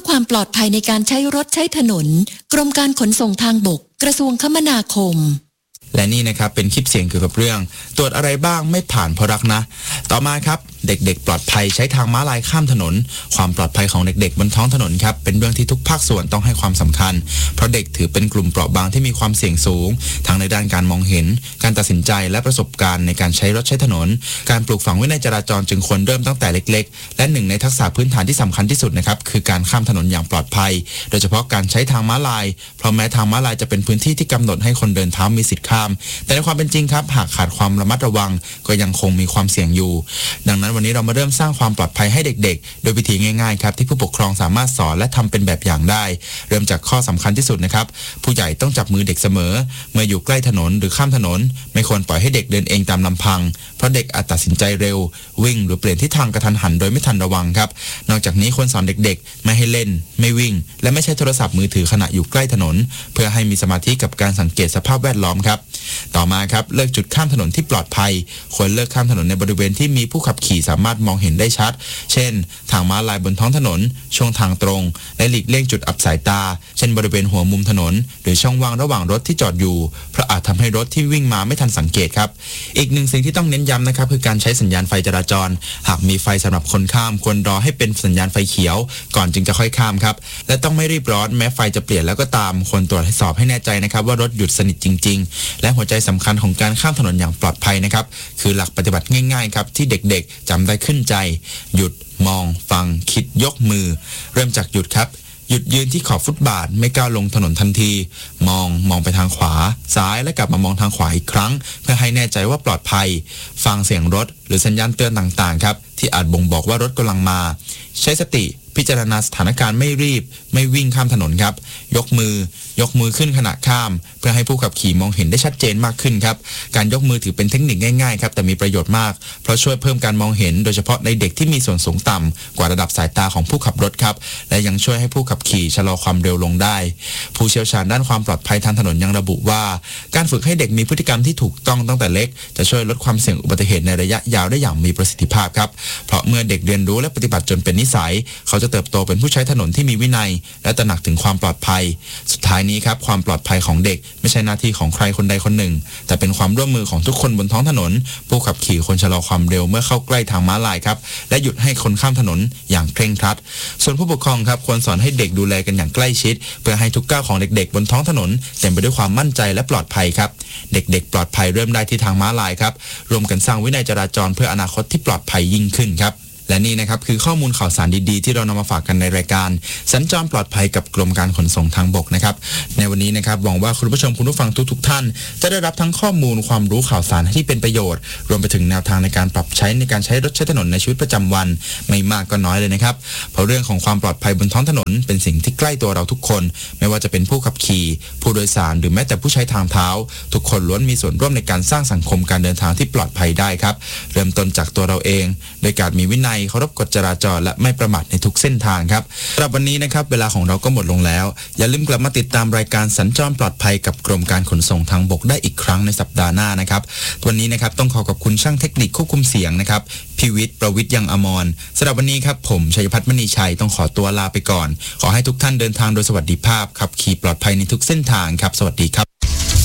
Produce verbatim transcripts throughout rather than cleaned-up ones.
ความปลอดภัยในการใช้รถใช้ถนนกรมการขนส่งทางบกกระทรวงคมนาคมและนี่นะครับเป็นคลิปเสียงเกี่ยวกับเรื่องตรวจอะไรบ้างไม่ผ่านเพราะรักนะต่อมาครับเด็กๆปลอดภัยใช้ทางม้าลายข้ามถนนความปลอดภัยของเด็กๆบนท้องถนนครับเป็นเรื่องที่ทุกภาคส่วนต้องให้ความสำคัญเพราะเด็กถือเป็นกลุ่มเปราะบางที่มีความเสี่ยงสูงทั้งในด้านการมองเห็นการตัดสินใจและประสบการณ์ในการใช้รถใช้ถนนการปลูกฝังวินัยจราจรจึงควรเริ่มตั้งแต่เล็กๆและหนึ่งในทักษะพื้นฐานที่สำคัญที่สุดนะครับคือการข้ามถนนอย่างปลอดภัยโดยเฉพาะการใช้ทางม้าลายเพราะแม้ทางม้าลายจะเป็นพื้นที่ที่กำหนดให้คนเดินเท้ามีสิทธิ์ข้ามแต่ในความเป็นจริงครับหากขาดความระมัดระวังก็ยังคงมีความเสี่ยงอยู่ดังนั้นวันนี้เรามาเริ่มสร้างความปลอดภัยให้เด็กๆโดยวิธีง่ายๆครับที่ผู้ปกครองสามารถสอนและทำเป็นแบบอย่างได้เริ่มจากข้อสำคัญที่สุดนะครับผู้ใหญ่ต้องจับมือเด็กเสมอเมื่ออยู่ใกล้ถนนหรือข้ามถนนไม่ควรปล่อยให้เด็กเดินเองตามลำพังเพราะเด็กอาจตัดสินใจเร็ววิ่งหรือเปลี่ยนทิศทางกระทันหันโดยไม่ทันระวังครับนอกจากนี้ควรสอนเด็กๆไม่ให้เล่นไม่วิ่งและไม่ใช้โทรศัพท์มือถือขณะอยู่ใกล้ถนนเพื่อให้มีสมาธิกับการสังเกตสภาพแวดล้อมครับต่อมาครับเลือกจุดข้ามถนนที่ปลอดภัยควรเลือกข้ามถนนในบริเวณที่มีผู้ขับขี่สามารถมองเห็นได้ชัดเช่นทางม้าลายบนท้องถนนช่วงทางตรงและหลีกเลี่ยงจุดอับสายตาเช่นบริเวณหัวมุมถนนหรือช่องว่างระหว่างรถที่จอดอยู่เพราะอาจทำให้รถที่วิ่งมาไม่ทันสังเกตครับอีกหนึ่งสิ่งที่ต้องเน้นย้ำนะครับคือการใช้สัญญาณไฟจราจรหากมีไฟสำหรับคนข้ามควรรอให้เป็นสัญญาณไฟเขียวก่อนจึงจะค่อยข้ามครับและต้องไม่รีบร้อนแม้ไฟจะเปลี่ยนแล้วก็ตามควรตรวจสอบให้แน่ใจนะครับว่ารถหยุดสนิทจริงๆและหัวใจสำคัญของการข้ามถนนอย่างปลอดภัยนะครับคือหลักปฏิบัติง่ายๆครับที่เด็กๆจำได้ขึ้นใจหยุดมองฟังคิดยกมือเริ่มจากหยุดครับหยุดยืนที่ขอบฟุตบาทไม่ก้าวลงถนนทันทีมองมองไปทางขวาซ้ายและกลับมามองทางขวาอีกครั้งเพื่อให้แน่ใจว่าปลอดภัยฟังเสียงรถหรือสัญญาณเตือนต่างๆครับที่อาจบ่งบอกว่ารถกำลังมาใช้สติพิจารณาสถานการณ์ไม่รีบไม่วิ่งข้ามถนนครับยกมือยกมือขึ้นขณะข้ามเพื่อให้ผู้ขับขี่มองเห็นได้ชัดเจนมากขึ้นครับการยกมือถือเป็นเทคนิคง่ายๆครับแต่มีประโยชน์มากเพราะช่วยเพิ่มการมองเห็นโดยเฉพาะในเด็กที่มีส่วนสูงต่ำกว่าระดับสายตาของผู้ขับรถครับและยังช่วยให้ผู้ขับขี่ชะลอความเร็วลงได้ผู้เชี่ยวชาญด้านความปลอดภัยทางถนนยังระบุว่าการฝึกให้เด็กมีพฤติกรรมที่ถูกต้องตั้งแต่เล็กจะช่วยลดความเสี่ยงอุบัติเหตุในระยะยาวได้อย่างมีประสิทธิภาพครับเพราะเมื่อเด็กเรียนรู้และปฏิบัติจนเป็นนิสัยเขาจะเติบโตเป็นผู้ใช้ถนนที่มีวินัยและตระหนักถึงความปลอดภัยสุดท้ายนี้ครับความปลอดภัยของเด็กไม่ใช่หน้าที่ของใครคนใดคนหนึ่งแต่เป็นความร่วมมือของทุกคนบนท้องถนนผู้ขับขี่ควรชะลอความเร็วเมื่อเข้าใกล้ทางม้าลายครับและหยุดให้คนข้ามถนนอย่างเคร่งครัดส่วนผู้ปกครองครับควรสอนให้เด็กดูแลกันอย่างใกล้ชิดเพื่อให้ทุกก้าวของเด็กๆบนท้องถนนเต็มไปด้วยความมั่นใจและปลอดภัยครับเด็กๆปลอดภัยเริ่มได้ที่ทางม้าลายครับรวมกันสร้างวินัยจราจรเพื่ออนาคตที่ปลอดภัยยิ่งขึ้นครับและนี่นะครับคือข้อมูลข่าวสารดีๆที่เรานำมาฝากกันในรายการสัญจรปลอดภัยกับกรมการขนส่งทางบกนะครับในวันนี้นะครับหวังว่าคุณผู้ชมคุณผู้ฟังทุกๆท่านจะได้รับทั้งข้อมูลความรู้ข่าวสารที่เป็นประโยชน์รวมไปถึงแนวทางในการปรับใช้ในการใช้รถใช้ถนนในชีวิตประจำวันไม่มากก็น้อยเลยนะครับเพราะเรื่องของความปลอดภัยบนท้องถนนเป็นสิ่งที่ใกล้ตัวเราทุกคนไม่ว่าจะเป็นผู้ขับขี่ผู้โดยสารหรือแม้แต่ผู้ใช้ทางเท้าทุกคนล้วนมีส่วนร่วมในการสร้างสังคมการเดินทางที่ปลอดภัยได้ครับเริ่มต้นจากตัวเราเองโดยการมีวินัยเคารพกฎจราจรและไม่ประมาทในทุกเส้นทางครับสำหรับวันนี้นะครับเวลาของเราก็หมดลงแล้วอย่าลืมกลับมาติดตามรายการสัญจรปลอดภัยกับกรมการขนส่งทางบกได้อีกครั้งในสัปดาห์หน้านะครับวันนี้นะครับต้องขอขอบคุณช่างเทคนิคควบคุมเสียงนะครับพิวิทย์ประวิทย์ยังอมรสำหรับวันนี้ครับผมชัยพัฒน์มณีชัยต้องขอตัวลาไปก่อนขอให้ทุกท่านเดินทางโดยสวัสดิภาพขับขี่ปลอดภัยในทุกเส้นทางครับสวัสดีครับ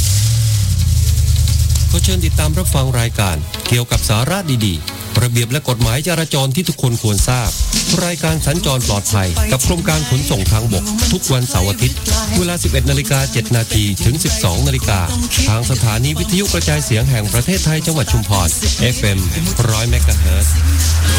ขอเชิญติดตามรับฟังรายการเกี่ยวกับสาระดีๆระเบียบและกฎหมายจราจรที่ทุกคนควรทราบรายการสัญจรปลอดภัยกับกรมการขนส่งทางบกทุกวันเสาร์อาทิตย์เวลา สิบเอ็ดนาฬิกาเจ็ดนาที ถึง สิบสองนาฬิกาทางสถานีวิทยุกระจายเสียงแห่งประเทศไทยจังหวัดชุมพร เอฟ เอ็ม หนึ่งร้อย เมกะเฮิรตซ์